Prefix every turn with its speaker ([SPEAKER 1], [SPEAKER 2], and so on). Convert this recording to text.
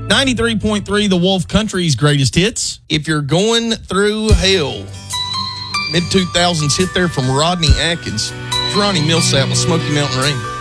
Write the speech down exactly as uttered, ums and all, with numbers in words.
[SPEAKER 1] ninety-three point three, The Wolf Country's greatest hits.
[SPEAKER 2] If You're Going Through Hell. mid two thousands hit there from Rodney Atkins. Ronnie Millsap with Smoky Mountain Rain.